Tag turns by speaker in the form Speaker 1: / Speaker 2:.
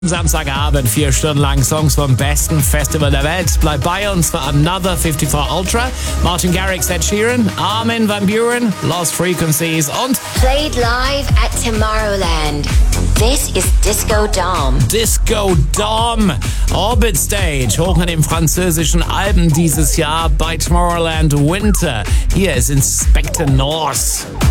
Speaker 1: Samstagabend 4 Stunden lang Songs vom besten Festival der Welt. Bleib bei uns für Another 54 Ultra. Martin Garrix, Ed Sheeran, Armin van Buuren, Lost Frequencies und
Speaker 2: Played live at Tomorrowland. This is Disco Dom.
Speaker 1: Disco Dom. Orbit Stage, hoch in den französischen Alpen dieses Jahr bei Tomorrowland Winter. Hier ist Inspector Norse.